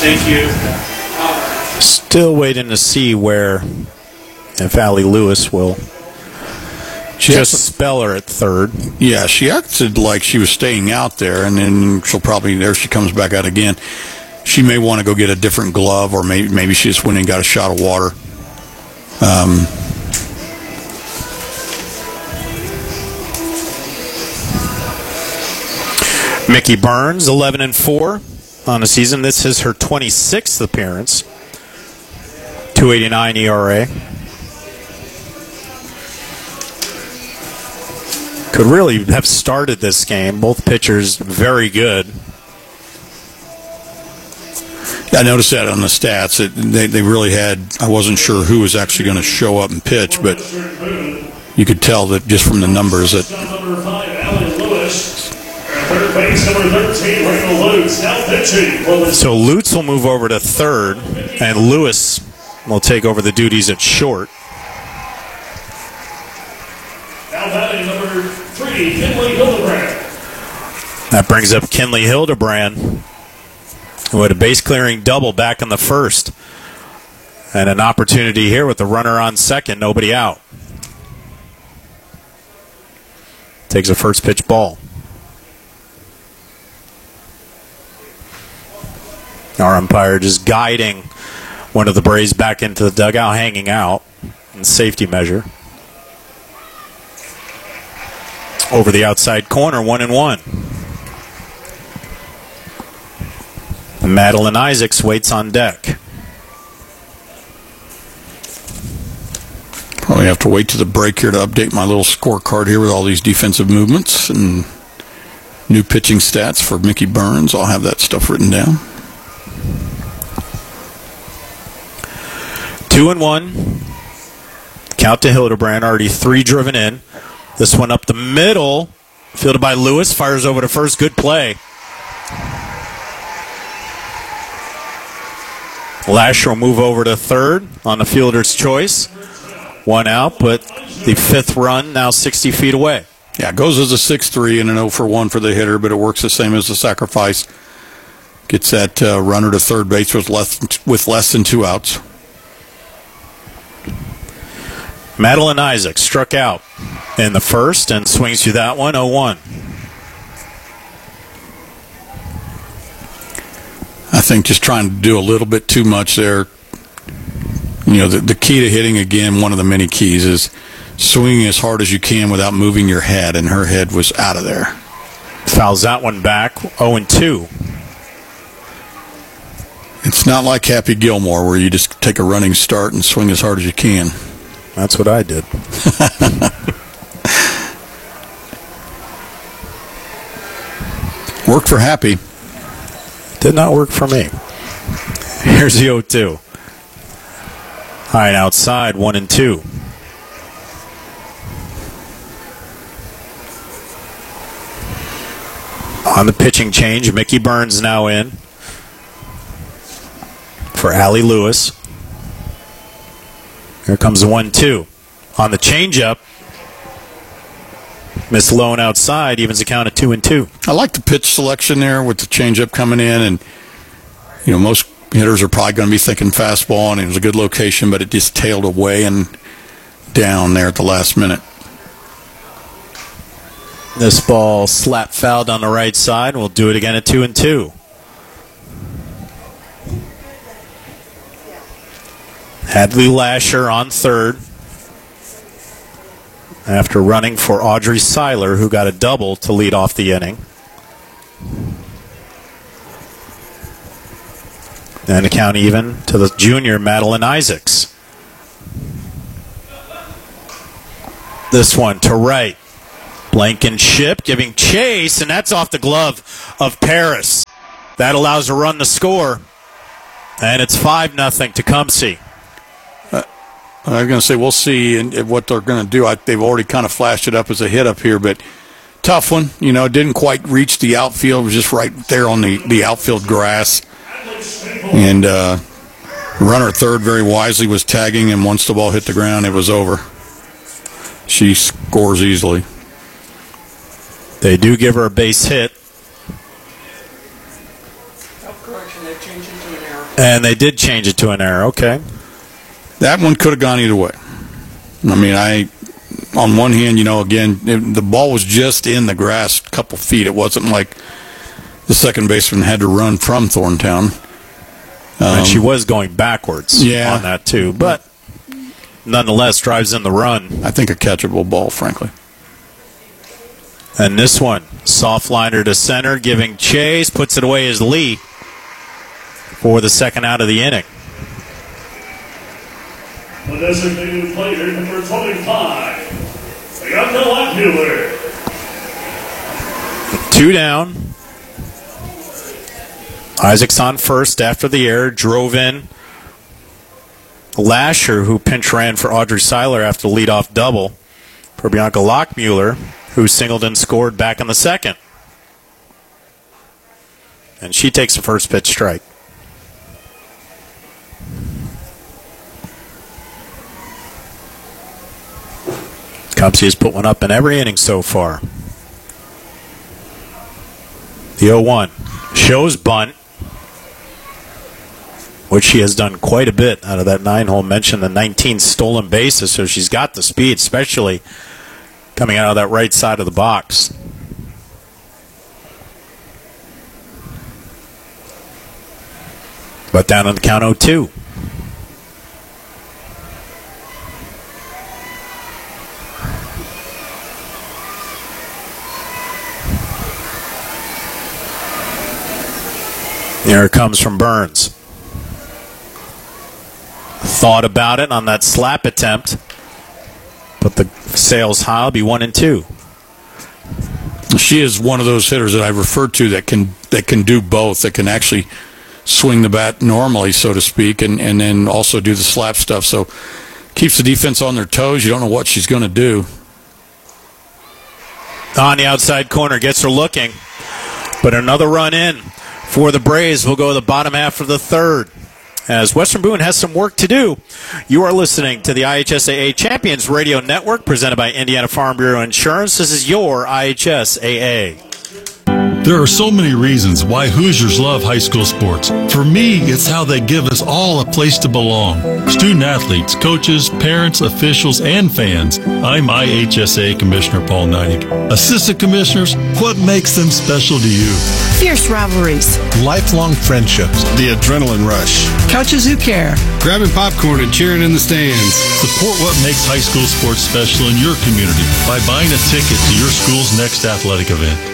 Thank you. Still waiting to see where, if Allie Lewis will just spell her at third. Yeah, she acted like she was staying out there, and then she'll probably, there she comes back out again. She may want to go get a different glove, or maybe she just went and got a shot of water. Mickey Burns, 11-4 on the season. This is her 26th appearance. 2.89 ERA. Could really have started this game. Both pitchers very good. I noticed that on the stats. They really had, I wasn't sure who was actually going to show up and pitch, but you could tell that just from the numbers that. Number 5, Allie Lewis. Third base, number 13, Rachel Lutz. Now pitching. So Lutz will move over to third, and Lewis will take over the duties at short. Now batting number 3, Kinley Hildebrand. That brings up Kinley Hildebrand, who had a base-clearing double back in the first. And an opportunity here with the runner on second, nobody out. Takes a first pitch ball. Our umpire just guiding one of the Braves back into the dugout, hanging out in safety measure. Over the outside corner, 1-1. Madeline Isaacs waits on deck. Probably have to wait to the break here to update my little scorecard here with all these defensive movements and new pitching stats for Mickey Burns. I'll have that stuff written down. 2-1. Count to Hildebrand, already 3 driven in. This one up the middle, fielded by Lewis, fires over to first. Good play. Lasher will move over to third on the fielder's choice. 1 out, but the 5th run now 60 feet away. Yeah, it goes as a 6-3 and an 0-for-1 for the hitter, but it works the same as the sacrifice. Gets that runner to third base with less than 2 outs. Madeline Isaac struck out in the first and swings through that one, 0-1. I think just trying to do a little bit too much there. You know, the key to hitting, again, one of the many keys is swinging as hard as you can without moving your head, and her head was out of there. Fouls that one back, 0-2. It's not like Happy Gilmore where you just take a running start and swing as hard as you can. That's what I did. Worked for Happy. Did not work for me. Here's the 0-2. High and outside, 1-2. On the pitching change, Mickey Burns now in for Allie Lewis. Here comes the 1-2. On the changeup, Miss Lone outside, evens the count at 2-2. I like the pitch selection there with the changeup coming in, and you know, most hitters are probably going to be thinking fastball, and it was a good location, but it just tailed away and down there at the last minute. This ball slap fouled on the right side. We'll do it again at 2-2. Hadley Lasher on third after running for Audrey Seiler, who got a double to lead off the inning. And the count even to the junior Madeline Isaacs. This one to right. Blankenship giving chase, and that's off the glove of Paris. That allows a run to score. And it's 5-0 to Tecumseh. I was going to say, we'll see what they're going to do. They've already kind of flashed it up as a hit up here, but tough one. You know, it didn't quite reach the outfield. It was just right there on the outfield grass. And runner at third very wisely was tagging, and once the ball hit the ground, it was over. She scores easily. They do give her a base hit. Correction, they changed it to an error. And they did change it to an error. Okay. That one could have gone either way. I mean, on one hand, again, the ball was just in the grass a couple feet. It wasn't like the second baseman had to run from Thorntown. And she was going backwards on that, too. But nonetheless, drives in the run. I think a catchable ball, frankly. And this one, soft liner to center, giving chase, puts it away as Lee for the second out of the inning. The designated player, number 25, Bianca Lockmuller. 2 down. Isaac's on first after the error, drove in Lasher, who pinch ran for Audrey Seiler after the leadoff double for Bianca Lockmuller, who singled and scored back in the second. And she takes the first pitch strike. Cubsy has put one up in every inning so far. The 0-1 shows bunt, which she has done quite a bit out of that 9-hole. Mentioned the 19 stolen bases, so she's got the speed, especially coming out of that right side of the box. But down on the count 0-2. There it comes from Burns. Thought about it on that slap attempt, but the sails high, will be 1-2. She is one of those hitters that I referred to that can do both, that can actually swing the bat normally, so to speak, and then also do the slap stuff. So keeps the defense on their toes. You don't know what she's going to do. On the outside corner, gets her looking, but another run in for the Braves. Will go to the bottom half of the third, as Western Boone has some work to do. You are listening to the IHSAA Champions Radio Network, presented by Indiana Farm Bureau Insurance. This is your IHSAA. There are so many reasons why Hoosiers love high school sports. For me, it's how they give us all a place to belong. Student athletes, coaches, parents, officials, and fans. I'm IHSA Commissioner Paul Neidig. Assistant commissioners, what makes them special to you? Fierce rivalries. Lifelong friendships. The adrenaline rush. Coaches who care. Grabbing popcorn and cheering in the stands. Support what makes high school sports special in your community by buying a ticket to your school's next athletic event.